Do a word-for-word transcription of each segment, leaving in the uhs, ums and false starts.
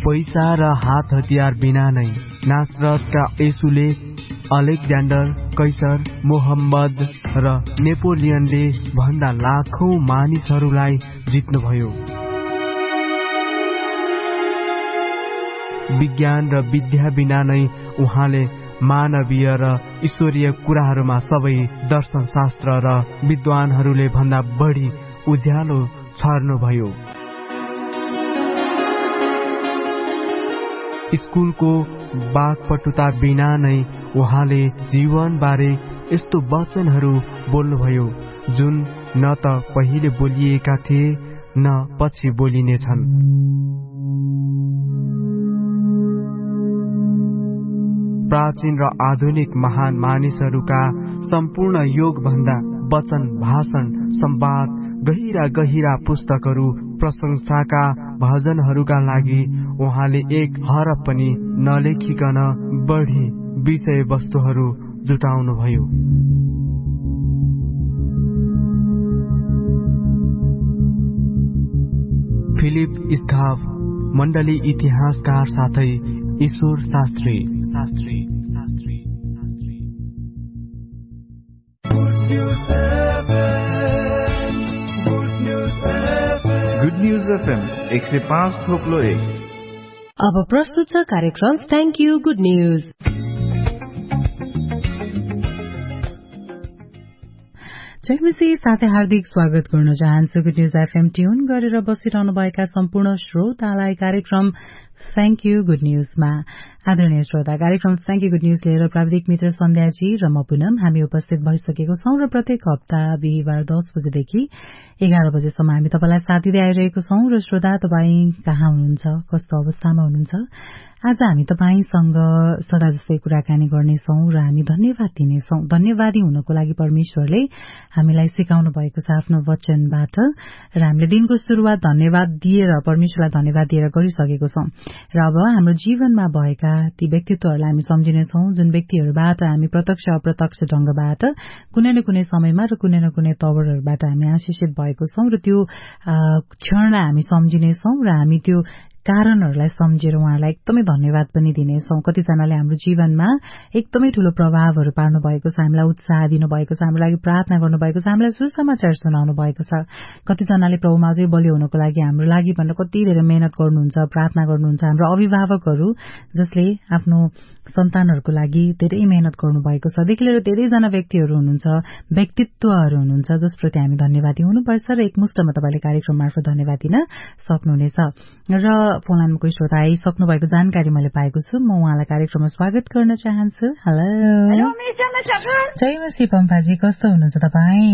पैसा र हात हतियार बिना नै नासरतका येशूले अलेक्जेन्डर, कैसर, मोहम्मद र नेपोलियनले भन्दा लाखौं मानिसहरूलाई जित्नुभयो। विज्ञान र विद्या बिना नै उहाँले मानवीय र ईश्वरीय कुराहरूमा सबै दर्शन शास्त्र र विद्वानहरूले भन्दा बढी उज्यालो छर्नुभयो। स्कुलको वाक्पटुता बिना नै उहाँले जीवनबारे यस्तो वचनहरू बोल्नुभयो जुन न त पहिले बोलिएका थिए न पछि बोलिनेछन्। प्राचीन र आधुनिक महान मानिसहरूका सम्पूर्ण योग भन्दा वचन, भाषण, संवाद, गहिरा गहिरा पुस्तकहरू, प्रशंसाका भजनहरूका लागि उहाँले एक हरफ पनि नलेखिकन बढी विषय वस्तुहरू जुटाउनुभयो। फिलिप स्काफ मण्डली इतिहासकार साथै ईश्वर शास्त्री शास्त्री शास्त्री गुड न्यूज एफएम एक सय पाँच थोप्लो एक। अब प्रस्तुत छ कार्यक्रम थ्याङ्क यू गुड न्यूज। जयमसी साथै हार्दिक स्वागत गर्न चाहन्छु। गुड न्यूज एफएम ट्युन गरेर बसिरहनुभएका सम्पूर्ण श्रोतालाई कार्यक्रम थ्याङ्क यू गुड न्यूजमा आदरणीय श्रोता, कार्यक्रम थ्याङ्क यू गुड न्यूज लिएर प्राविधिक मित्र सन्ध्याजी र म पुनम हामी उपस्थित भइसकेको छौं र प्रत्येक हप्ता बिहिबार दस बजेदेखि एघार बजेसम्म हामी तपाईलाई साथ दिँदै आइरहेको छौं। र श्रोता, तपाईँ कहाँ हुनुहुन्छ, कस्तो अवस्थामा हुनुहुन्छ? आज हामी तपाईसँग सदा जस्तै कुराकानी गर्नेछौं र हामी धन्यवाद दिनेछौं। धन्यवादी हुनको लागि परमेश्वरले हामीलाई सिकाउनु भएको छ आफ्नो वचनबाट र हामीले दिनको शुरूआत धन्यवाद दिएर परमेश्वरलाई धन्यवाद दिएर गरिसकेको छौं। र अब हाम्रो जीवनमा भएका ती व्यक्तित्वहरूलाई हामी सम्झिनेछौं जुन व्यक्तिहरूबाट हामी प्रत्यक्ष अप्रत्यक्ष ढंगबाट कुनै न कुनै समयमा र कुनै न कुनै तवरहरूबाट हामी आशिषित भएको छौं र त्यो क्षणलाई हामी सम्झिनेछौं र हामी त्यो कारणहरूलाई सम्झेर उहाँलाई एकदमै धन्यवाद पनि दिनेछौं। कतिजनाले हाम्रो जीवनमा एकदमै ठूलो प्रभावहरू पार्नु भएको छ, हामीलाई उत्साह दिनुभएको छ, हाम्रो लागि प्रार्थना गर्नुभएको छ, हामीलाई सुसमाचार सुनाउनु भएको छ। कतिजनाले प्रभुमा अझै बलियो हुनको लागि हाम्रो लागि भनेर कति धेरै मेहनत गर्नुहुन्छ, प्रार्थना गर्नुहुन्छ। हाम्रो अभिभावकहरू जसले आफ्नो सन्तानहरूको लागि धेरै मेहनत गर्नुभएको छ, देखि लिएर धेरैजना व्यक्तिहरू हुनुहुन्छ, व्यक्तित्वहरू हुनुहुन्छ जसप्रति हामी धन्यवादी हुनुपर्छ र एकमुष्टमा तपाईँले कार्यक्रम मार्फत धन्यवाद दिन सक्नुहुनेछ। र फोन लाइनमा कोही श्रोता आइसक्नु भएको जानकारी मैले पाएको छु, म उहाँलाई कार्यक्रममा स्वागत गर्न चाहन्छु। हेलो जयमसी पम्पाजी, कस्तो हुनुहुन्छ तपाईँ?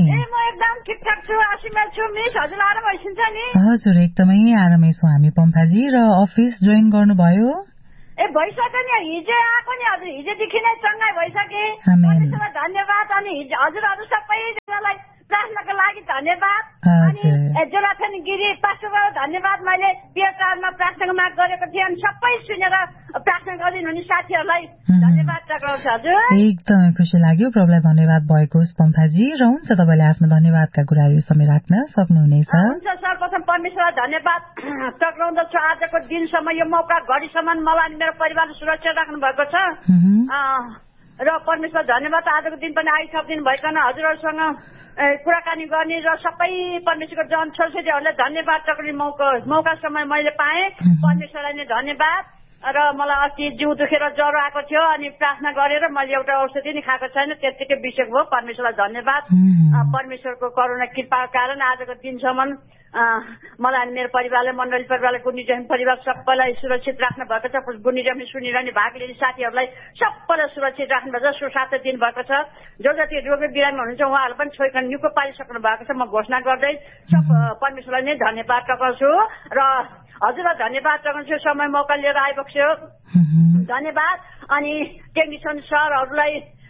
हजुर एकदमै आरामै छौँ हामी पम्पाजी। र अफिस जोइन गर्नुभयो? ए भइसक्यो नि, हिजो आएको नि हजुर, हिजोदेखि नै चङ्गाई भइसके। धन्यवाद। अनि हजुरहरू सबैजनालाई प्रार्थनाको लागि धन्यवाद। अनि जोनाथन गिरी पास्टरलाई धन्यवाद। मैले पियरटारमा प्रार्थनाको माग गरेको थिएँ अनि सबै सुनेर प्रार्थना गरिदिनु हुने साथीहरूलाई धन्यवाद टक्राउँछु हजुर। एकदमै खुसी लाग्यो, प्रभुलाई धन्यवाद भएको होस् पम्फाजी। र हुन्छ तपाईँले आफ्नो धन्यवादका कुराहरू समय राख्न सक्नुहुनेछ। हुन्छ, सर्वप्रथम परमेश्वरलाई धन्यवाद टक्राउँदछु। आजको दिनसम्म यो मौका घडीसम्म मलाई मेरो परिवारले सुरक्षा राख्नु भएको छ र परमेश्वर धन्यवाद। आजको दिन पनि आइसकिदिनु भइकन हजुरहरूसँग कुराकानी गर्ने र सबै परमेश्वरको जन छोरछोरीहरूलाई धन्यवाद टक्राउने मौका मौका समय मैले पाएँ। परमेश्वरलाई नै धन्यवाद। र मलाई अस्ति जिउ दुखेर ज्वरो आएको थियो अनि प्रार्थना गरेर मैले एउटा औषधि नि खाएको छैन, त्यतिकै बिसक भयो। परमेश्वरलाई धन्यवाद। परमेश्वरको करुणा कृपाको कारण आजको दिनसम्म मलाई मेरो परिवारले, मण्डली परिवारलाई, गुन्नी परिवार सबैलाई सुरक्षित राख्नु भएको छ। गुन्नी जमी सुनिरहने भाग लिने साथीहरूलाई सबैलाई सुरक्षित राख्नु भएको छ, सुसाध्य दिनुभएको छ। जो जति रोगी बिरामी हुनुहुन्छ उहाँहरू पनि छोइकन निको पारिसक्नु भएको छ। म घोषणा गर्दै सब परमेश्वरलाई नै धन्यवाद टकाउँछु र हजुरलाई धन्यवाद टकाउँछु। समय मौका लिएर आइबक्स्यो, धन्यवाद। अनि टेक्निसियन सरहरूलाई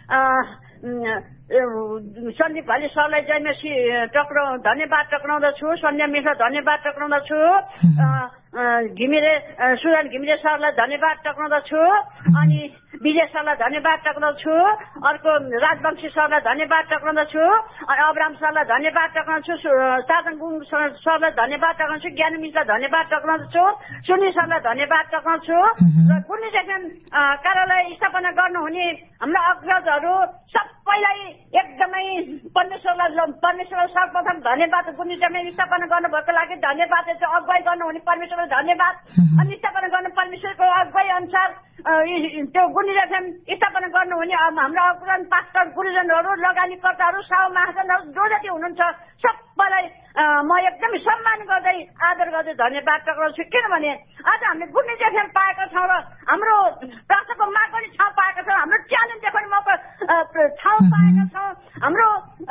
सन्दीप भाले सरलाई जयमसी टक्राउ धन्यवाद टक्राउँदछु। सन्ध्या मिश्र धन्यवाद टक्राउँदछु। घिमिरे सुरन घिमिरे सरलाई धन्यवाद टक्राउँदछु। अनि विजय सरलाई धन्यवाद टक्राउँछु। अर्को राजवंशी सरलाई धन्यवाद टक्राउँदछु। अनि अब्राम सरलाई धन्यवाद टक्राउँछु। साधन गुरुङ सरलाई धन्यवाद टक्राउँछु। ज्ञानी मिश्रलाई धन्यवाद टक्राउँदछु। सुनिल सरलाई धन्यवाद टक्राउँछु। र गुन्नी एफएम कार्यालय स्थापना गर्नुहुने हाम्रा अग्रजहरू सबैलाई एकदमै परमेश्वरलाई परमेश्वरलाई सर्वप्रथम धन्यवाद। गुन्नी एफएम स्थापना गर्नुभएको लागि धन्यवाद। अगुवाई गर्नुहुने परमेश्वरलाई धन्यवाद। अनि स्थापना गर्नु परमेश्वरको अगुवाई अनुसार त्यो गुन्नी एफएम स्थापना गर्नुहुने हाम्रा अग्रज पास्टर गुरुजनहरू लगानीकर्ताहरू साहु महाजनहरू जो जति हुनुहुन्छ सबैलाई म एकदमै सम्मान गर्दै आदर गर्दै धन्यवाद टक्राउँछु। किनभने आज हामीले गुन्नी एफएम पाएका छौँ र हाम्रो प्रार्थनाको माग पनि ठाउँ पाएका छौँ। हाम्रो च्यालेन्ज देखाउने मौका ठाउँ पाएका छौँ। हाम्रो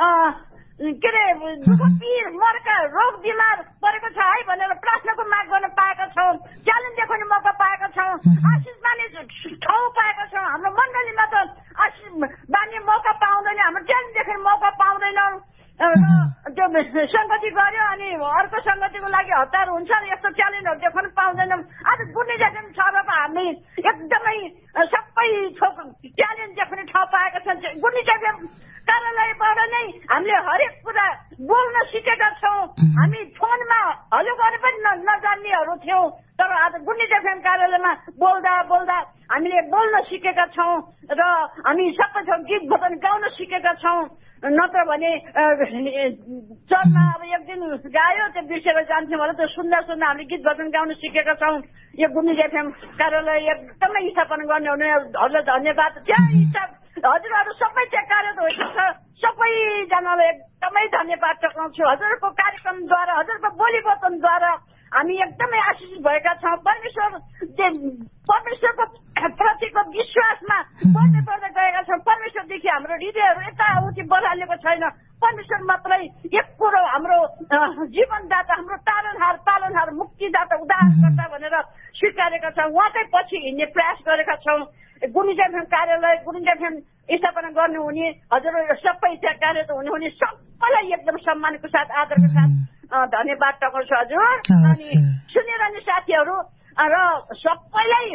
के अरे दुःख पीर मर्का रोग बिमार परेको छ है भनेर प्रार्थनाको माग गर्न पाएका छौँ। च्यालेन्ज देखाउने मौका पाएका छौँ। आशिष माने ठाउँ पाएका छौँ। हाम्रो मण्डलीमा त आशिष बाँड्ने मौका पाउँदैन। हाम्रो च्यालेन्ज देखाउने मौका पाउँदैनौँ। त्यो सङ्गति गर्यो अनि अर्को सङ्गतिको लागि हतार हुन्छ नि। यस्तो च्यालेन्जहरू देखाउनु पाउँदैनौँ। आज गुन्नी एफएम छ र हामी एकदमै सबै थोक च्यालेन्ज देखाउने ठाउँ पाएका छन्। गुन्नी एफएम कार्यालयबाट नै हामीले हरेक कुरा बोल्न सिकेका छौँ। हामी फोनमा हलो गर्ने पनि नजान्नेहरू थियौँ। तर आज गुन्नी एफएम कार्यालयमा बोल्दा बोल्दा हामीले बोल्न सिकेका छौँ र हामी सबै ठाउँ गीत भजन गाउन सिकेका छौँ। नत्र भने चर्मा अब एक दिन गायो त्यो बिर्सेर जान्थ्यौँ होला। त्यो सुन्दा सुन्दा हामीले गीत भजन गाउन सिकेका छौँ। यो गुन्नी एफएम कार्यालय एकदमै स्थापना गर्ने हुनेहरूलाई धन्यवाद। त्यहाँ हिसाब हजुरहरू सबै त्यहाँ कार्यरत भएको छ। सबैजनालाई एकदमै धन्यवाद टक्राउँछु। हजुरहरूको कार्यक्रमद्वारा हजुरहरूको बोली वचनद्वारा हामी एकदमै आशिषित भएका छौँ। परमेश्वर परमेश्वरको प्रतिको विश्वासमा बढ्दै बढ्दै गएका छौँ। परमेश्वरदेखि हाम्रो हृदयहरू यताउति बढालेको छैन। परमेश्वर मात्रै एक कुरो हाम्रो जीवनदाता हाम्रो तारनहार पालनहार मुक्तिदाता उद्धारकर्ता भनेर स्वीकारेका छौँ। उहाँकै पछि हिँड्ने प्रयास गरेका छौँ। गुन्नी एफएम कार्यालय गुन्नी एफएम स्थापना गर्नुहुने हजुरहरू सबै त्यहाँ कार्यरत हुनुहुने सबैलाई एकदम सम्मानको साथ आदरको साथ धन्यवाद टक्राउँछु हजुर। अनि सुनिरहने साथीहरू र सबैलाई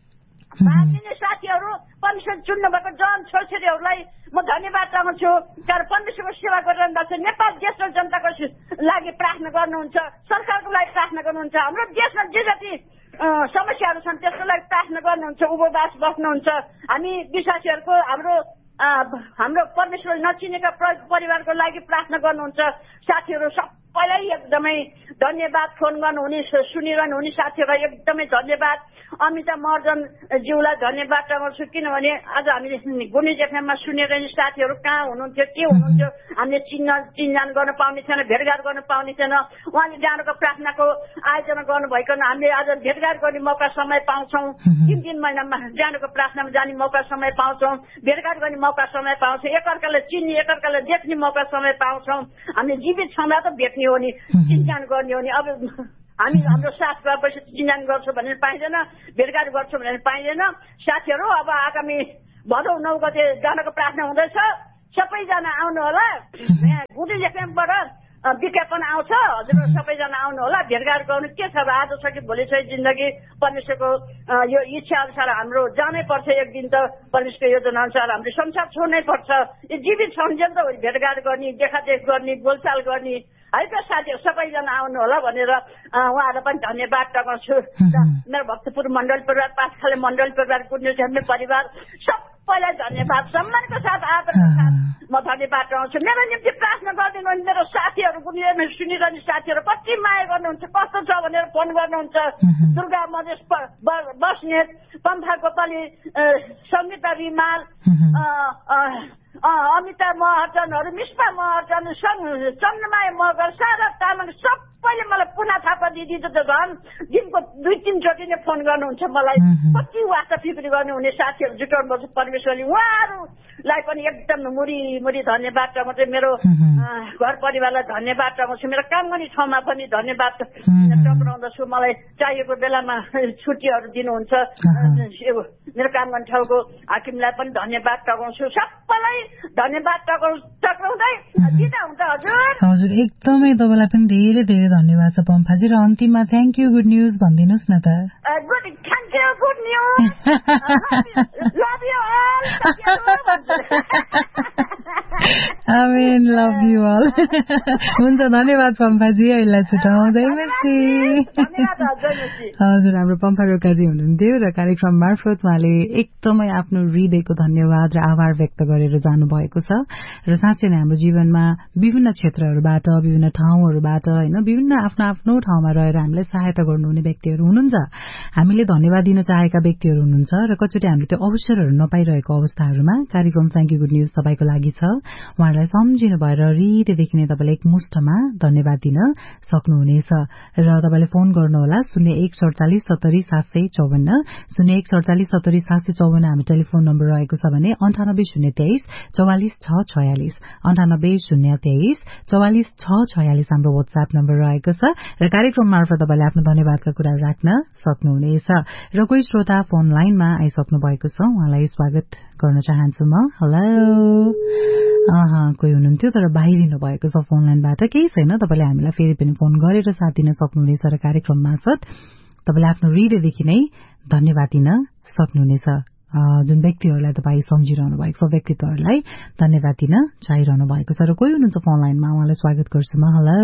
भाग लिने साथीहरू परमेश्वर चुन्नु भएको जन छोरछोरीहरूलाई म धन्यवाद टक्राउँछु। कारण परमेश्वरको सेवा गरिरहनु भएको छ। नेपाल देश र जनताको लागि प्रार्थना गर्नुहुन्छ। सरकारको लागि प्रार्थना गर्नुहुन्छ। हाम्रो देशमा जे जति समस्याहरू छन् त्यसको लागि प्रार्थना गर्नुहुन्छ। उपवास बस्नुहुन्छ। हामी विश्वासीहरूको हाम्रो हाम्रो परमेश्वर नचिनेका परिवारको लागि प्रार्थना गर्नुहुन्छ। साथीहरू सबैलाई एकदमै धन्यवाद। फोन गर्नुहुने सुनिरहनु हुने साथीहरूलाई एकदमै धन्यवाद। अमिता महर्जन ज्यूलाई धन्यवाद टक्राउँछु। किनभने आज हामीले गुन्नी एफएममा सुनिरहने साथीहरू कहाँ हुनुहुन्थ्यो के हुनुहुन्थ्यो हामीले चिन्न चिन्जान गर्न पाउने थिएन। भेटघाट गर्न पाउने थिएन। उहाँले जानुको प्रार्थनाको आयोजना गर्नुभइकन हामीले आज भेटघाट गर्ने मौका समय पाउँछौँ। तिन तिन महिनामा जानुको प्रार्थनामा जाने मौका समय पाउँछौँ। भेटघाट गर्ने मौका समय पाउँछौँ। एकअर्कालाई चिन्ने एकअर्कालाई देख्ने मौका समय पाउँछौँ। हामीले जीवित छँदा त भेट्ने हो नि चिन्जान गर्ने हो नि। अब हामी हाम्रो साथ गएपछि चिन्जान गर्छौँ भनेर पाइँदैन। भेटघाट गर्छौँ भनेर पाइँदैन। साथीहरू अब आगामी भदौ नौ गते जानको प्रार्थना हुँदैछ। सबैजना आउनु होला। यहाँ गुन्नी एफएमबाट विज्ञापन आउँछ। हजुर सबैजना आउनु होला। भेटघाट गर्नु के छ आज छ कि भोलि छ जिन्दगी परमेश्वरको यो इच्छा अनुसार हाम्रो जानै पर्छ। एक दिन त परमेश्वरको योजना अनुसार हामीले संसार छोड्नै पर्छ। यो जीवित छन्जेल त भेटघाट गर्ने देखादेख गर्ने बोलचाल गर्ने है त साथीहरू सबैजना आउनु होला भनेर उहाँहरूलाई पनि धन्यवाद टक्राउँछु। मेरो भक्तपुर मण्डल परिवार पाँचखाले मण्डल परिवार गुन्नी एफएम परिवार सबैलाई धन्यवाद सम्मानको साथ आदरको साथ म धन्यवाद टक्राउँछु। मेरो निम्ति प्रार्थना गरिदिनु भने मेरो साथीहरू गुन्नी एफएम सुनिरहने साथीहरू कति माया गर्नुहुन्छ कस्तो छ भनेर फोन गर्नुहुन्छ। दुर्गा मधेस बस्नेत पम्फा गोपाली सङ्गीता रिमाल अमिता महर्जनहरू मिस्पा महर्जन चन्द्रमाया मगर सारा तामाङ सबैले मलाई पुना थापा दिदी त झन् दिनको दुई तिनचोटि नै फोन गर्नुहुन्छ। मलाई कति वास्ता फिक्री गर्नुहुने साथीहरू जुटाउनुपर्छ परमेश्वरले। उहाँहरूलाई पनि एकदम मुरी मुरी धन्यवाद टक्राउँछु। मेरो घर परिवारलाई धन्यवाद टक्राउँछु। मेरो काम गर्ने ठाउँमा पनि धन्यवाद टक्राउँदछु। मलाई चाहिएको बेलामा छुट्टीहरू दिनुहुन्छ। मेरो काम गर्ने ठाउँको हाकिमलाई पनि धन्यवाद टक्राउँछु। सबैलाई धन्यवाद टक्राउँदै दिँदा हुन्छ हजुर। हजुर एकदमै तपाईँलाई पनि धेरै धेरै धन्यवाद छ पम्फाजी। र अन्तिममा थ्याङ्क यू गुड न्युज भनिदिनुहोस् न त। Good thank you good news love you all. Amen love you all. हुन्छ धन्यवाद पम्फाजी। अहिले छुटाउँ जय मसी। हजुर हाम्रो पम्फा रोकाजी हुनुहुन्थ्यो र कार्यक्रम मार्फत उहाँले एकदमै आफ्नो हृदयको धन्यवाद र आभार व्यक्त गरेर जानुभएको छ। र साँच्चै नै हाम्रो जीवनमा विभिन्न क्षेत्रहरूबाट विभिन्न ठाउँहरूबाट होइन विभिन्न आफ्नो आफ्नो ठाउँमा रहेर हामीलाई सहायता गर्नुहुने व्यक्तिहरू हुनुहुन्छ। हामीले धन्यवाद दिन चाहेका व्यक्तिहरू हुनुहुन्छ र कतिचोटि हामीले त्यो अवसरहरू नपाइरहेको अवस्थाहरूमा कार्यक्रम थ्याङ्क यू गुड न्युज तपाईँको लागि छ। उहाँहरूलाई सम्झिनु भएर हृदयदेखि नै तपाईँले एक मुष्टमा धन्यवाद दिन सक्नुहुनेछ। र तपाईँले फोन गर्नुहोला शून्य एक सडचालिस सत्तरी सात सय चौवन्न शून्य एक सडचालिस सत्तरी सात सय चौवन्न हामी टेलिफोन नम्बर रहेको छ भने अन्ठानब्बे शून्य तेइस चौवालिस छ छयालिस अन्ठानब्बे शून्य तेइस चौवालिस छ छयालिस हाम्रो वाट्सएप नम्बर रहेको छ। र कार्यक्रम मार्फत तपाईँले आफ्नो धन्यवादका कुरा राख्न सक्नुहुनेछ। र कोही श्रोता फोन लाइनमा आइसक्नु भएको छ उहाँलाई स्वागत गर्न चाहन्छु म। हेलो अह कोही हुनुहुन्थ्यो तर बाहिरिनु भएको छ फोन लाइनबाट। केही छैन तपाईँले हामीलाई फेरि पनि फोन गरेर साथ दिन सक्नुहुनेछ र कार्यक्रम मार्फत तपाईँले आफ्नो हृदयदेखि नै धन्यवाद दिन सक्नुहुनेछ। जुन व्यक्तिहरूलाई तपाईँ सम्झिरहनु भएको छ व्यक्तित्वहरूलाई धन्यवाद दिन चाहिरहनु भएको छ। र कोही हुनुहुन्छ फोन लाइनमा उहाँलाई स्वागत गर्छु म। हेलो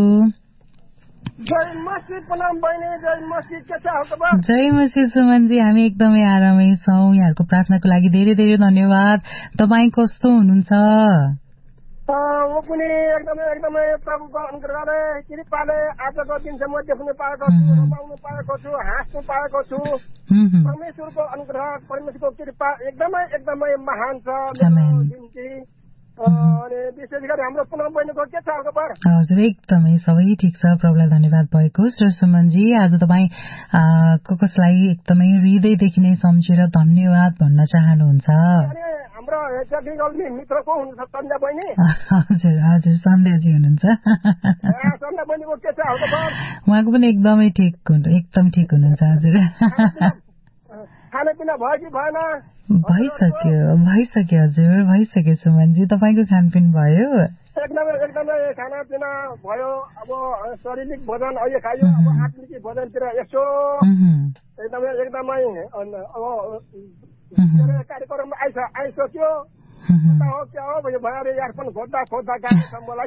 जय मसी प्रणाम बहिनी। जय मसी के छ खबर? जय मसी सुमनजी हामी एकदमै आरामै छौँ। यहाँहरूको प्रार्थनाको लागि धेरै धेरै धन्यवाद। तपाईँ कस्तो हुनुहुन्छ? म पनि एकदमै एकदमै प्रभुको अनुग्रहले कृपाले आजको दिनसम्म देख्नु पाएको छु, पाउनु पाएको छु, हाँस्नु पाएको छु। परमेश्वरको अनुग्रह परमेश्वरको कृपा एकदमै एकदमै महान छ मेरो निम्ति। अनि विशेष गरी हाम्रो पुनः बहिनीको के छ खबर? हजुर एकदमै सबै ठिक छ प्रभुलाई धन्यवाद भएको छ। सुमनजी आज तपाईँ को कसलाई एकदमै हृदयदेखि नै सम्झेर धन्यवाद भन्न चाहनुहुन्छ? हाम्रो मित्र को हुनुहुन्छ सन्ध्या बहिनी? हजुर हजुर सन्ध्याजी हुनुहुन्छ। सन्ध्या बहिनीको के छ खबर? उहाँको पनि एकदमै ठिक एकदम ठिक हुनुहुन्छ। हजुर खानापिना भयो कि भएन? भइसक्यो भइसक्यो हजुर भइसक्यो सुमनजी। तपाईँको खानपिन भयो? एकदमै एकदमै खानापिना भयो। अब शारीरिक भोजन अहिले खायो। अब आत्मिक भोजनतिर यसो एकदमै एकदमै अब कार्यक्रम आइस आइसक्यो। क्या हो भएर यारफोन खोज्दा खोज्दा गाडी छ मलाई।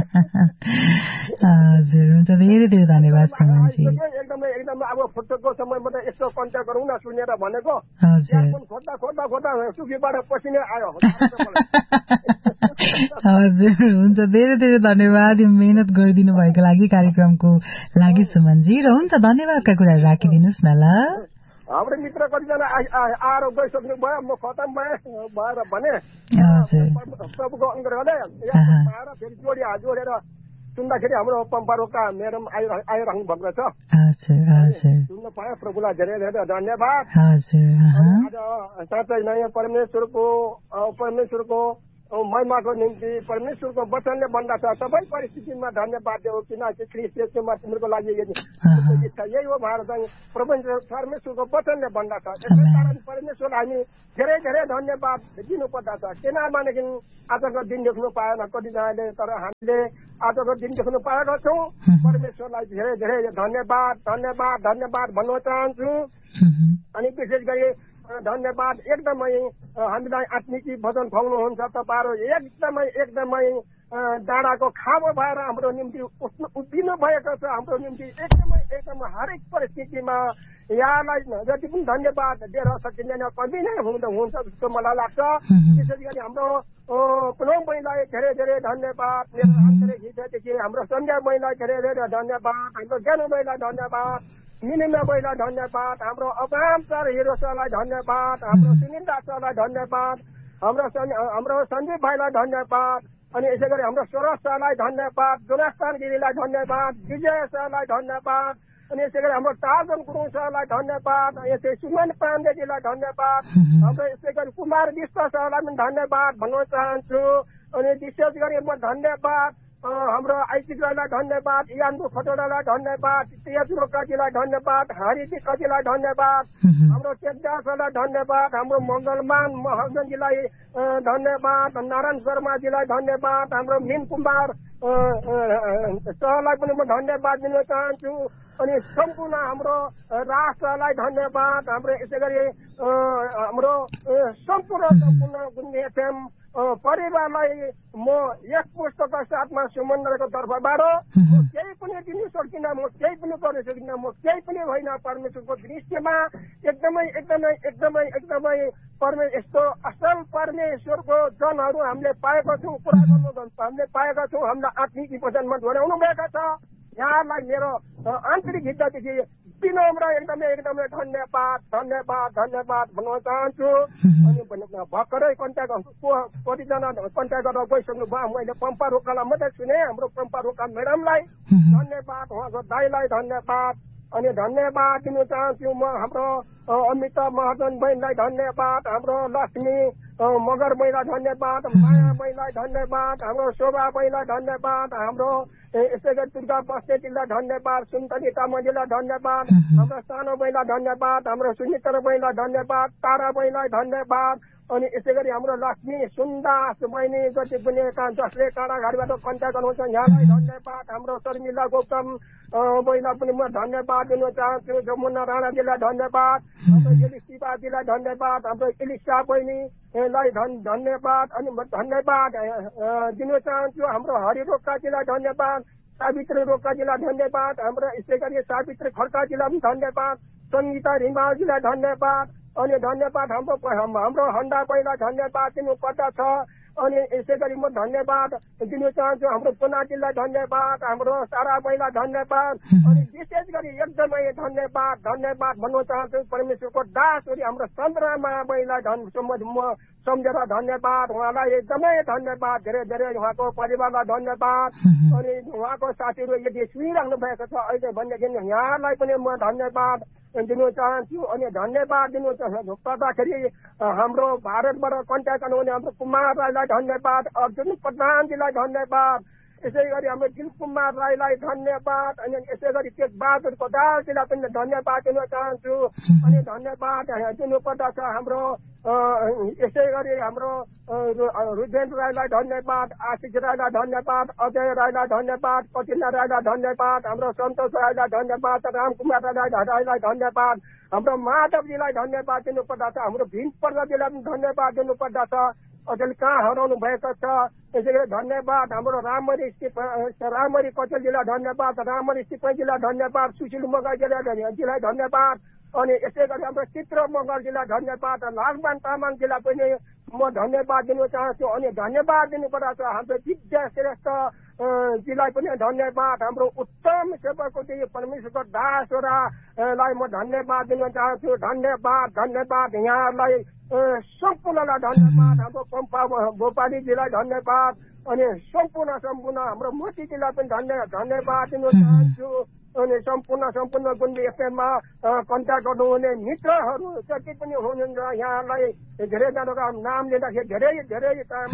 हजुर हुन्छ धेरै धेरै धन्यवाद सुमनजी। एकदमै एकदमै अब फुटको समयमा त यस्तो कन्ट्याक्ट गरौँ न सुनेर भनेको। यारफोन खोज्दा खोज्दा खोज्दा सुकीबाट पसिनै आयो। हजुर हुन्छ धेरै धेरै धन्यवाद यो मेहनत गरिदिनु भएको लागि कार्यक्रमको लागि सुमनजी। र हुन्छ धन्यवादका कुराहरू राखिदिनुहोस् न ल। हाम्रो मित्र कतिजना आएर गइसक्नु भयो। म खतम भएँ भएर भने प्रभुको अनुग्रहले आएर फेरि जोडी जोडेर सुन्दाखेरि हाम्रो पम्पारोका म्याडम आइरहनु भएको छ। सुन्न पायो प्रभुलाई धेरै धेरै धन्यवाद। आज साँच्चै नै परमेश्वरको परमेश्वरको महिमाको निम्ति परमेश्वरको वचनले भन्दा छ सबै परिस्थितिमा धन्यवाद देऊ किनकि ख्रीष्ट येशूमा तिम्रो लागि इच्छा यही हो भएर चाहिँ परमेश्वरको वचनले भन्दा छ। यसै कारण परमेश्वरलाई हामी धेरै धेरै धन्यवाद दिनुपर्दछ। किनभनेदेखि आजको दिन देख्नु पाएन कतिजनाले तर हामीले आजको दिन देख्नु पाएका छौँ। परमेश्वरलाई धेरै धेरै धन्यवाद धन्यवाद धन्यवाद भन्न चाहन्छु। अनि विशेष गरी धन्यवाद एकदमै हामीलाई आत्मिक भोजन खुवाउनुहुन्छ तपाईँहरू एकदमै एकदमै डाँडाको खाबो भएर हाम्रो निम्ति उभिनु भएको छ। हाम्रो निम्ति एकदमै एकदमै हरेक परिस्थितिमा यहाँलाई जति पनि धन्यवाद दिएर सकिँदैन कमी नै हुन्छ हुन्छ जस्तो मलाई लाग्छ। विशेष गरी हाम्रो पुनः बहिनीलाई धेरै धेरै धन्यवाद। मेरो आन्तरिक हृदयदेखि हाम्रो सन्ध्या बहिनीलाई धेरै धेरै धन्यवाद। हाम्रो ज्ञानु बहिनीलाई धन्यवाद। मिनिमा बहिनीलाई धन्यवाद। हाम्रो अब्राहम सर हिरो सरलाई धन्यवाद। हाम्रो सुनिल दास सरलाई धन्यवाद। हाम्रो हाम्रो सञ्जीव भाइलाई धन्यवाद। अनि यसै गरी हाम्रो सरोज सरलाई धन्यवाद। जोनास्थान गिरीलाई धन्यवाद। विजय सरलाई धन्यवाद। अनि यसै गरी हाम्रो टार्जन गुरुङ सरलाई धन्यवाद। यसै सुमन पाण्डेजीलाई धन्यवाद। हाम्रो यसै गरी कुमार विश्व सरलाई पनि धन्यवाद भन्न चाहन्छु। अनि विशेष गरी म धन्यवाद हाम्रो आइसिक राईलाई धन्यवाद, यान्दु खटोडालाई धन्यवाद, तेज रोकाजीलाई धन्यवाद, हरिजी कजीलाई धन्यवाद, हाम्रो चेकदासलाई धन्यवाद, हाम्रो मङ्गलमान महर्जनजीलाई धन्यवाद, नारायण शर्माजीलाई धन्यवाद, हाम्रो मिन कुमार सरलाई पनि म धन्यवाद दिन चाहन्छु। अनि सम्पूर्ण हाम्रो राष्ट्रलाई धन्यवाद, हाम्रो यसै गरी हाम्रो सम्पूर्ण सम्पूर्ण गुन्ने एफएम परिवारलाई म एक पुस्तकका साथमा सुमन्द्रको तर्फबाट केही पनि दिनु सकिनँ, म केही पनि गर्न सकिनँ, म केही पनि होइन। परमेश्वरको दृश्यमा एकदमै एकदमै एकदमै एकदमै परमेश्वर यस्तो असल परमेश्वरको जनहरू हामीले पाएका छौँ, कुरा गर्नु हामीले पाएका छौँ, हामीलाई आत्मिक वचनमा ढोर्याउनु भएका छ। यहाँलाई मेरो आन्तरिक हृदयदेखि विनम्र एकदमै एकदमै धन्यवाद धन्यवाद धन्यवाद भन्न चाहन्छु। अनि भर्खरै कन्ट्याक्ट कतिजना कन्ट्याक्ट गरेर गइसक्नु भयो, मैले पम्पा रोकालाई मात्रै सुने, हाम्रो पम्पा रोका म्याडमलाई धन्यवाद, उहाँको दाईलाई धन्यवाद। अनि धन्यवाद दिन चाहन्छु म हाम्रो अमिता महाजन बहिनीलाई धन्यवाद, हाम्रो लक्ष्मी मगर बहिनीलाई धन्यवाद, माया बहिनीलाई धन्यवाद, हाम्रो शोभा बहिनीलाई धन्यवाद, हाम्रो यसै गरी दुर्गा बस्नेजीलाई धन्यवाद, सुन्तली तामाङजीलाई धन्यवाद, हाम्रो सानो बहिनीलाई धन्यवाद, हाम्रो सुनिता बहिनीलाई धन्यवाद, तारा बहिनीलाई धन्यवाद। अनि यसै गरी हाम्रो लक्ष्मी सुन्दास बहिनी जति पनि जसले काँडाघारीबाट कन्ट्याक्ट गर्नुहुन्छ यहाँलाई धन्यवाद, हाम्रो शर्मिला गौतम बहिनीलाई पनि म धन्यवाद दिन चाहन्छु, जमुना राणाजीलाई धन्यवाद, हाम्रो एलिसिबाजीलाई धन्यवाद, हाम्रो एलिसा बहिनीलाई धन्यवाद। अनि म धन्यवाद दिन चाहन्छु हाम्रो हरि रोकाजीलाई धन्यवाद, सावित्री रोकाजीलाई धन्यवाद, हाम्रो यसै गरी सावित्री खड्काजीलाई पनि धन्यवाद, सङ्गीता रिमालजीलाई धन्यवाद। अनि धन्यवाद हाम्रो हाम्रो हन्डा बहिनीलाई धन्यवाद दिनुपर्दछ। अनि यसै गरी म धन्यवाद दिन चाहन्छु हाम्रो पुनाजीलाई धन्यवाद, हाम्रो सारा बहिनीलाई धन्यवाद। अनि विशेष गरी एकदमै धन्यवाद धन्यवाद भन्न चाहन्छु परमेश्वरको दासहरू हाम्रो चन्द्रमा बहिनीलाई म सम्झेर धन्यवाद, उहाँलाई एकदमै धन्यवाद, धेरै धेरै उहाँको परिवारलाई धन्यवाद। अनि उहाँको साथीहरू यदि सुनिराख्नु भएको छ अहिले भनेदेखि यहाँलाई पनि म धन्यवाद दिन चाहन्छु। अनि धन्यवाद दिनु पर्दाखेरि हाम्रो भारतबाट कन्ट्याक्ट गर्नुहुने हाम्रो कुमार राईलाई धन्यवाद, अर्जुन प्रधानजीलाई धन्यवाद, यसै गरी हाम्रो दिल कुमार राईलाई धन्यवाद। अनि यसै गरी तेज बहादुर कोदालजीलाई पनि धन्यवाद दिन चाहन्छु। अनि धन्यवाद दिनुपर्दछ हाम्रो यसै गरी हाम्रो रुद्रेन्द्र राईलाई धन्यवाद, आशिष राईलाई धन्यवाद, अजय राईलाई धन्यवाद, कटिना राईलाई धन्यवाद, हाम्रो सन्तोष राईलाई धन्यवाद, रामकुमार राईलाई धन्यवाद, हाम्रो माधवजीलाई धन्यवाद दिनुपर्दछ, हाम्रो भीम प्रसादजीलाई पनि धन्यवाद दिनुपर्दछ, अझै कहाँ हराउनु भएको छ। यसै गरी धन्यवाद हाम्रो रामरी रामरी कचेलजीलाई धन्यवाद, रामरी सिपाहीजीलाई धन्यवाद, सुशील मगरजीलाई धन्यवाद। अनि यसै गरी हाम्रो चित्र मगरजीलाई धन्यवाद, लालमान तामाङजीलाई पनि म धन्यवाद दिन चाहन्छु। अनि धन्यवाद दिनुपर्दछ हाम्रो विद्या श्रेष्ठ जीलाई पनि धन्यवाद, हाम्रो उत्तम सेवकको चाहिँ परमेश्वरको दासहरूलाई म धन्यवाद दिन चाहन्छु। धन्यवाद धन्यवाद यहाँहरूलाई सम्पूर्णलाई धन्यवाद, हाम्रो पम्पा भोपालीजीलाई धन्यवाद। अनि सम्पूर्ण सम्पूर्ण हाम्रो मोतीजीलाई पनि धन्य धन्यवाद दिन चाहन्छु। अनि सम्पूर्ण सम्पूर्ण गुन्डी एफएममा कन्ट्याक्ट गर्नुहुने मित्रहरू जति पनि हुनुहुन्छ यहाँलाई धेरैजनाको नाम लिँदाखेरि धेरै धेरै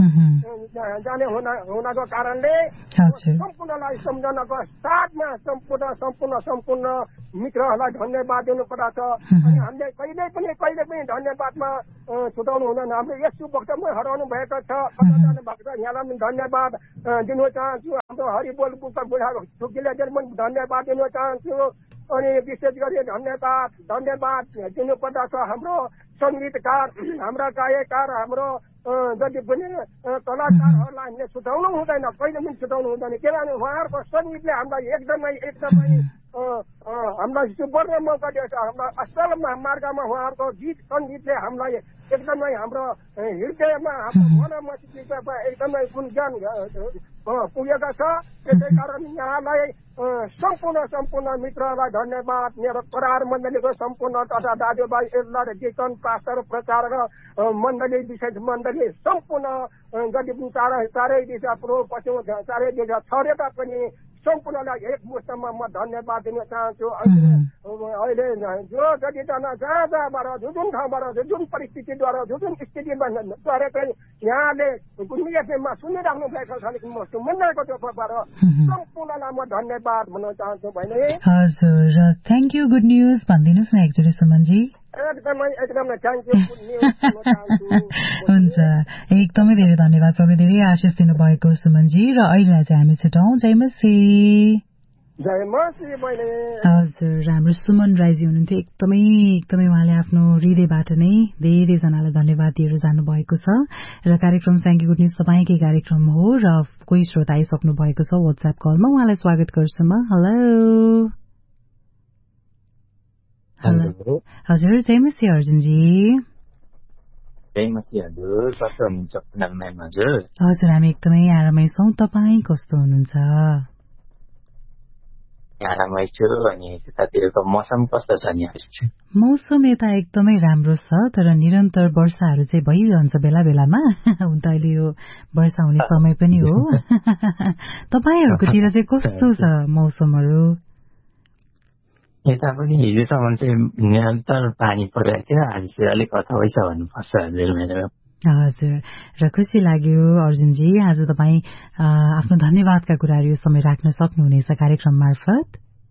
जाने हुनको कारणले सम्पूर्णलाई सम्झनाको साथमा सम्पूर्ण सम्पूर्ण सम्पूर्ण मित्रहरूलाई धन्यवाद दिनुपर्दछ। अनि हामीले कहिले पनि कहिले पनि धन्यवादमा छुटाउनु हुँदैन, हाम्रो यसो वक्तव्य हराउनु भएको छ, जानु भएको छ, यहाँलाई पनि धन्यवाद दिन चाहन्छु। हाम्रो हरिबोल बुढा ठुकीलाई पनि धन्यवाद दिन चाहन्छु। अनि विशेष गरी धन्यवाद धन्यवाद दिनुपर्दछ हाम्रो सङ्गीतकार, हाम्रा गायककार, हाम्रो जति पनि कलाकारहरूलाई हामीले छुटाउनु हुँदैन, कहिले पनि छुटाउनु हुँदैन, किनभने उहाँहरूको सङ्गीतले हामीलाई एकदमै एकदमै हामीलाई सुवर्ण मौका दिएछ। हामीलाई असल मार्गमा उहाँहरूको गीत सङ्गीतले हामीलाई एकदमै हाम्रो हृदयमा हाम्रो मनमस्तिष्कमा एकदमै गुणगान पुगेका छ। त्यसै कारण यहाँलाई सम्पूर्ण सम्पूर्ण मित्रहरूलाई धन्यवाद, मेरो करार मण्डलीको सम्पूर्ण तथा दाजुभाइ एल्लर जीवन पास्टर प्रचारक मण्डली विशेष मण्डली सम्पूर्ण जति पनि चारै चारै दिशा पूर्व पश्चिम चारै दिशा छरेर पनि सम्पूर्णलाई एक मुष्टमा म धन्यवाद दिन चाहन्छु। अहिले जो जतिजना जहाँ जहाँबाट जुन ठाउँबाट जुन परिस्थितिद्वारा जुन स्थितिमा गरे चाहिँ यहाँले गुड एफएममा सुनिराख्नु भएको छ म सुमनको तर्फबाट सम्पूर्णलाई म धन्यवाद भन्न चाहन्छु बहिनी। हजुर थ्याङ्क यू गुड न्युज भनिदिनुहोस् न एकचोटि सुमनजी। एकदमै एकदमै थ्याङ्क यू गुड न्युज भन्न चाहन्छु। हुन्छ एकदमै धेरै धन्यवाद, प्रभुले धेरै आशिष दिनुभएको सुमनजी। र अहिले चाहिँ हामी छुटौँ। जय मसी। जय मसी बहिनी। हजुर हाम्रो सुमन राईजी हुनुहुन्थ्यो, एकदमै एकदमै उहाँले आफ्नो हृदयबाट नै धेरैजनालाई धन्यवाद दिएर जानुभएको छ। र कार्यक्रम थ्याङ्क यू गुड न्युज तपाईँकै कार्यक्रम हो र कोही श्रोता आइसक्नु भएको छ व्हाट्सएप कलमा, उहाँलाई स्वागत गर्छु म। हेलो हेलो हजुर जय मसी अर्जुनजी। जय मसी हजुर, कस्तो हुनुहुन्छ म्याम? हजुर हजुर हामी एकदमै आरामै छौँ, तपाईँ कस्तो हुनुहुन्छ? आरामै छु। अनि त्यतातिरको मौसम कस्तो छ नि? मौसम यता एकदमै राम्रो छ, तर निरन्तर वर्षाहरू चाहिँ भइरहन्छ बेला बेलामा। हुन त अहिले यो वर्षा हुने समय पनि हो। तपाईँहरूकोतिर चाहिँ कस्तो छ मौसमहरू? यता पनि हिजोसम्म चाहिँ निरन्तर पानी परिरहेको थियो, आज चाहिँ अलिक अथवै छ भन्नुपर्छ हजुर मेरो। हजुर र खुसी लाग्यो अर्जुनजी, आज तपाईँ आफ्नो धन्यवादका कुराहरू यो समय राख्न सक्नुहुनेछ कार्यक्रम मार्फत।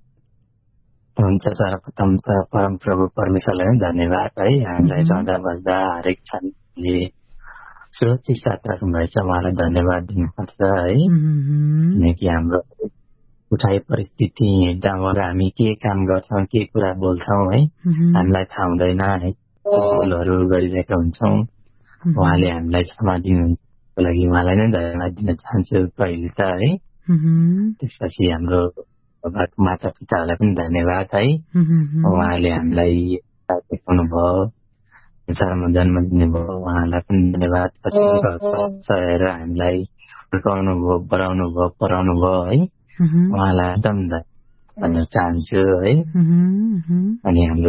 हुन्छ, सर्वप्रथम त परमप्रभु परमेश्वरलाई धन्यवाद है, हामीलाई सदा बस्दा हरेक क्षणले सुरक्षित साथ राख्नुभएछ, उहाँलाई धन्यवाद दिनुपर्छ है। किनकि हाम्रो उठाइ परिस्थिति हिँड्दाबाट हामी के काम गर्छौँ, के कुरा बोल्छौँ है, हामीलाई थाहा हुँदैन है, भुलहरू गरिरहेका हुन्छौँ। उहाँले हामीलाई क्षमा दिनुको लागि उहाँलाई नै धन्यवाद दिन चाहन्छु पहिले त है। त्यसपछि हाम्रो माता पिताहरूलाई पनि धन्यवाद है, उहाँले हामीलाई देखाउनु भयो, संसारमा जन्म दिनुभयो, उहाँलाई पनि धन्यवाद। सहेर हामीलाई हुर्काउनु भयो, बढाउनु भयो, पढाउनु भयो है, उहाँलाई एकदम भन्न चाहन्छु है। अनि हाम्रो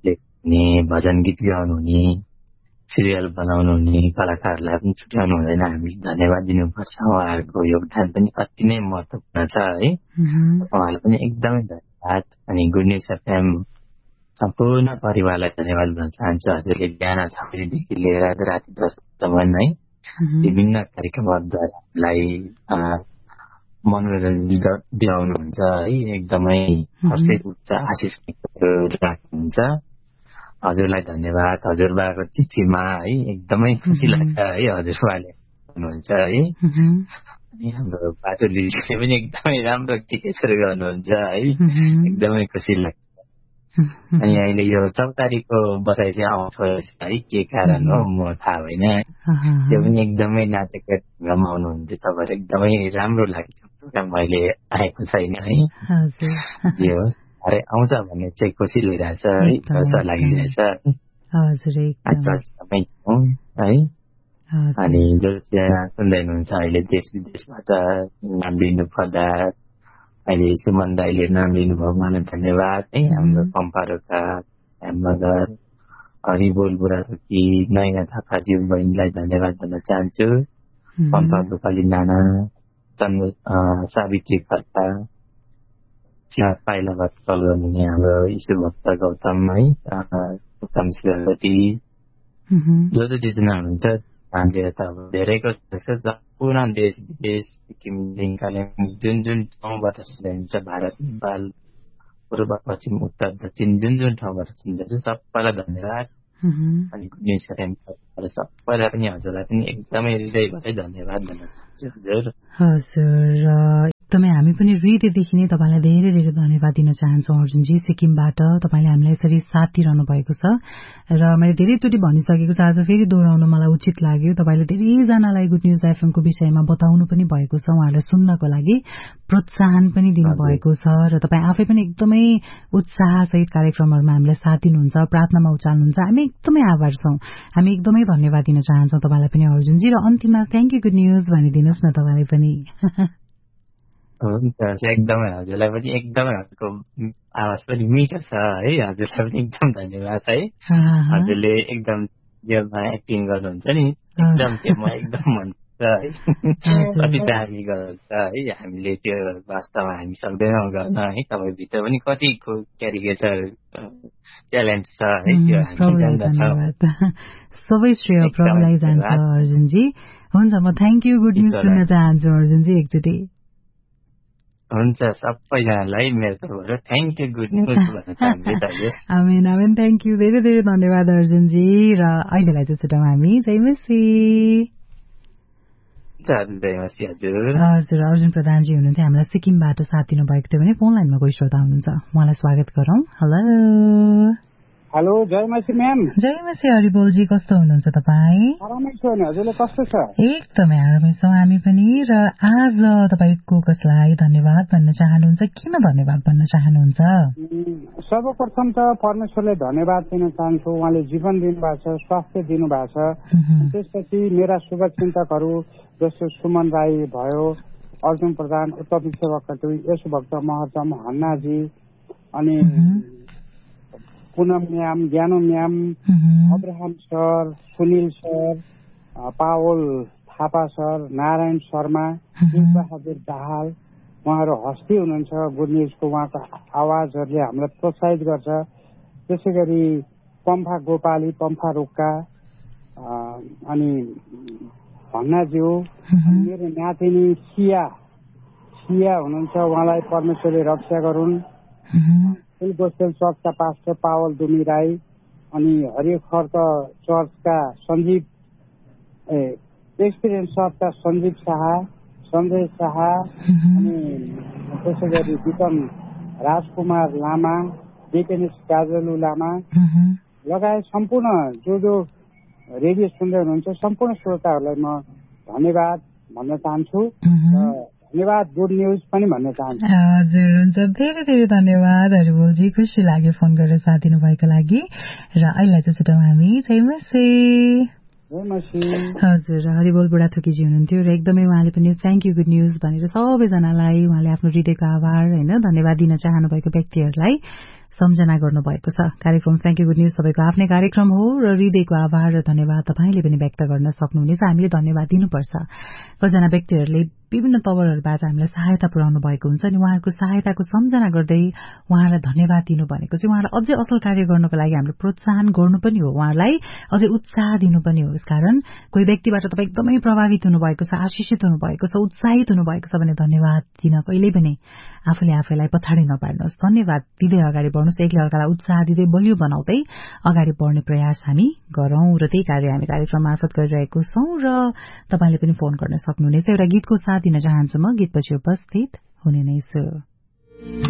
भजन गीत गाउनु हुने, सिरियल बनाउनु हुने कलाकारलाई पनि छुट्याउनु हुँदैन, हामीले धन्यवाद दिनुपर्छ। उहाँहरूको योगदान पनि अति नै महत्त्वपूर्ण छ है, उहाँलाई पनि एकदमै धन्यवाद। अनि गुड न्युज एफएम सम्पूर्ण परिवारलाई धन्यवाद भन्न चाहन्छु। हजुरले बिहान छ बजीदेखि लिएर राति दस बजीसम्म है विभिन्न कार्यक्रमहरूद्वारा हामीलाई मनोरञ्जन दिलाउनुहुन्छ है, एकदमै हर्षित हुन्छ, आशिष राख्नुहुन्छ। हजुरलाई धन्यवाद। हजुरबाको चिठीमा है एकदमै खुसी लाग्छ है, हजुरबाले हुनुहुन्छ है। अनि हाम्रो बाटोलीजीले पनि एकदमै राम्रो टिकेसहरू गर्नुहुन्छ है, एकदमै खुसी लाग्छ। अनि अहिले यो चौतारीको बसाइ चाहिँ आउँछ है, के कारण हो म थाहा भएन, त्यो पनि एकदमै नाचेको ढङ्गमा आउनुहुन्थ्यो, तपाईँहरू एकदमै राम्रो लाग्यो प्रोग्राम। अहिले आएको छैन है, जे होस् अरे आउँछ भन्ने चाहिँ खुसी लिइरहेछ है, जस्तो लागिरहेछ समय छौँ है। अनि जो सुन्दै हुनुहुन्छ अहिले देश विदेशबाट नाम लिनु पर्दा अहिले सुमन दाईले नाम लिनुभयो, उहाँलाई धन्यवाद है। हाम्रो पम्पारोका हेमनगर हरिबोल बुढाथोकी नयाँ थापाज्यू बहिनीलाई धन्यवाद भन्न चाहन्छु। पम्पा गोपाली नाना, चन्द्र सावित्री खड्का, पाइलाबाट कल गर्नुहुने हाम्रो यीशु भक्त गौतम है, गौतम शिवती, जो जो जेजना हुनुहुन्छ हामीले त अब धेरैको पूर्ण देश विदेश सिक्किमदेखि कालिम्पोङ जुन जुन ठाउँबाट सुन्नुहुन्छ, भारत नेपाल पूर्व पश्चिम उत्तर दक्षिण जुन जुन ठाउँबाट सुन्दैछ सबैलाई धन्यवाद। अनि न्युज एफएमबाट सबैलाई पनि हजुरलाई पनि एकदमै हृदयबाटै धन्यवाद भन्न चाहन्छु हजुर। हजुर एकदमै हामी पनि हृदयदेखि नै तपाईँलाई धेरै धेरै धन्यवाद दिन चाहन्छौँ अर्जुनजी। सिक्किमबाट तपाईँले हामीलाई यसरी साथ दिइरहनु भएको छ र मैले धेरैचोटि भनिसकेको छ, आज फेरि दोहोऱ्याउन मलाई उचित लाग्यो। तपाईँले धेरैजनालाई गुड न्युज एफएमको विषयमा बताउनु पनि भएको छ, उहाँहरूलाई सुन्नको लागि प्रोत्साहन पनि दिनुभएको छ र तपाईँ आफै पनि एकदमै उत्साहसहित कार्यक्रमहरूमा हामीलाई साथ दिनुहुन्छ, प्रार्थनामा उचाल्नुहुन्छ। हामी एकदमै आभार छौँ, हामी एकदमै धन्यवाद दिन चाहन्छौँ तपाईँलाई पनि अर्जुनजी। र अन्तिममा थ्याङ्क यू गुड न्युज भनिदिनुहोस् न तपाईँलाई पनि। हुन्छ, एकदमै हजुरलाई पनि एकदमै हजुरको आवाज पनि मिठो छ है, हजुरलाई पनि एकदम धन्यवाद है। हजुरले एकदम जेलमा एक्टिङ गर्नुहुन्छ नि, एकदम त्यो म एकदम मन है कति दामी गर्छ है हामीले त्यो वास्तवमा हामी सक्दैनौँ गर्न है तपाईँभित्र पनि कतिको क्यारिकेचर ट्यालेन्ट छ है त्यो हामी जान्दछौँ सबै श्रेय प्रभुलाई जान्छ अर्जुनजी हुन्छ म थ्याङ्क यू गुड न्युज सुन्न चाहन्छु अर्जुनजी एकचोटि हुन्छ सबैजनालाई मेरो तर्फबाट थ्याङ्क यू गुड न्युज भन्न चाहन्छु आमेन आमेन थ्याङ्क यू धेरै धेरै धन्यवाद अर्जुनजी र अहिलेलाई चाहिँ छुटाउँ हामी जय मसी हजुर हजुर अर्जुन प्रधानजी हुनुहुन्थ्यो हामीलाई सिक्किमबाट साथ दिनुभएको थियो भने फोन लाइनमा कोही श्रोता हुनुहुन्छ उहाँलाई स्वागत गरौँ हेलो हेलो जय मसी म्याम जय मसी हरिबोलजी कस्तो हुनुहुन्छ तपाईँ आरामै छु नि हजुरले कस्तो छ एकदमै आरामै छौँ हामी पनि र आज तपाईँको कसलाई धन्यवाद भन्न चाहनुहुन्छ किन धन्यवाद भन्न चाहनुहुन्छ सर्वप्रथम त परमेश्वरलाई धन्यवाद दिन चाहन्छु उहाँले जीवन दिनुभएको छ स्वास्थ्य दिनुभएको छ त्यसपछि मेरा शुभचिन्तकहरू जस्तो सुमन राई भयो अर्जुन प्रधान उत्तर सेवकहरू यसो भक्त महर्जम हन्नाजी अनि पुनम म्याम ज्ञानो ma'am Abraham sir Sunil sir Paul Thapa sir Narayan Sharma Bahadur Dahal उहाँहरू हस्ती हुनुहुन्छ गुड न्युजको उहाँको आवाजहरूले हामीलाई प्रोत्साहित गर्छ त्यसै गरी पम्फा गोपाली पम्फा रोक्का अनि भन्नाज्यू मेरो नातिनी सिया सिया हुनुहुन्छ उहाँलाई परमेश्वरले रक्षा गरून् फुल गोस्पेल चर्चका पास्टर पावल दुमी राई अनि हरियो खर्क चर्चका सञ्जीव ए एक्सपिरियन्स चर्चका सञ्जीव शाह सञ्जय शाह अनि त्यसै गरी विक्रम राजकुमार लामा डेकेनिस गाजलु लामा लगायत सम्पूर्ण जो जो रेडियो सुन्दै हुनुहुन्छ सम्पूर्ण श्रोताहरूलाई म धन्यवाद भन्न चाहन्छु धन्यवाद गुड न्युज पनि भन्न चाहन्छु हजुर हुन्छ धेरै धेरै धन्यवाद हरिबोलजी खुसी लाग्यो फोन गरेर साथ दिनुभएको लागि र अहिले चाहिँ छुटाउँ हामी जय मसी हजुर हरिबोल बुढाथोकीजी हुनुहुन्थ्यो र एकदमै उहाँले पनि थ्याङ्क यू गुड न्युज भनेर सबैजनालाई उहाँले आफ्नो हृदयको आभार होइन धन्यवाद दिन चाहनुभएको व्यक्तिहरूलाई सम्झना गर्नुभएको छ कार्यक्रम थ्याङ्क यू गुड न्युज तपाईँको आफ्नै कार्यक्रम हो र हृदयको आभार र धन्यवाद तपाईँले पनि व्यक्त गर्न सक्नुहुनेछ हामीले धन्यवाद दिनुपर्छ कतिजना व्यक्तिहरूले विभिन्न तवरहरूबाट हामीलाई सहायता पुर्याउनु भएको हुन्छ अनि उहाँहरूको सहायताको सम्झना गर्दै उहाँलाई धन्यवाद दिनु भनेको चाहिँ उहाँलाई अझै असल कार्य गर्नको लागि हामीले प्रोत्साहन गर्नु पनि हो उहाँलाई अझै उत्साह दिनु पनि हो यसकारण कोही व्यक्तिबाट तपाईँ एकदमै प्रभावित हुनुभएको छ आशिषित हुनुभएको छ उत्साहित हुनुभएको छ भने धन्यवाद दिन कहिल्यै पनि आफूले आफैलाई पछाडि नपार्नुहोस् धन्यवाद दिँदै अगाडि बढ्नुहोस् एकले अर्कालाई उत्साह दिँदै बलियो बनाउँदै अगाडि बढ्ने प्रयास हामी गरौं र त्यही कार्य हामी कार्यक्रम मार्फत गरिरहेको छौं र तपाईँले पनि फोन गर्न सक्नुहुनेछ एउटा गीतको साथ दिन चाहन्छु म गीतपछि उपस्थित हुने नै छु